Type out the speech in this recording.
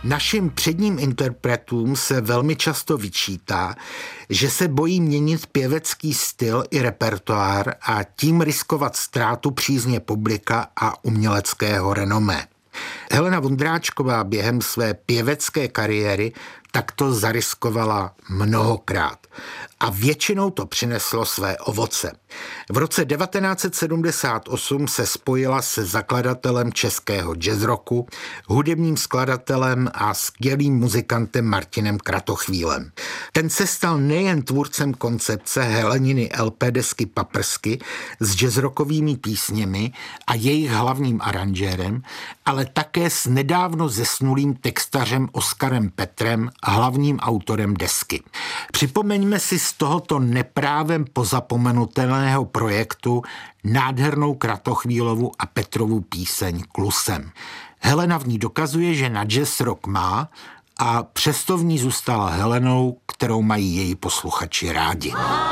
Našim předním interpretům se velmi často vyčítá, že se bojí měnit pěvecký styl i repertoár a tím riskovat ztrátu přízně publika a uměleckého renomé. Helena Vondráčková během své pěvecké kariéry takto zariskovala mnohokrát a většinou to přineslo své ovoce. V roce 1978 se spojila se zakladatelem českého jazzrocku, hudebním skladatelem a skvělým muzikantem Martinem Kratochvílem. Ten se stal nejen tvůrcem koncepce Heleniny LP desky Paprsky s jazzrockovými písněmi a jejich hlavním aranžérem, ale také s nedávno zesnulým textařem Oskarem Petrem, hlavním autorem desky. Připomeňme si z tohoto neprávem pozapomenutelného projektu nádhernou Kratochvílovu a Petrovu píseň Klusem. Helena v ní dokazuje, že na jazz rock má a přesto v ní zůstala Helenou, kterou mají její posluchači rádi.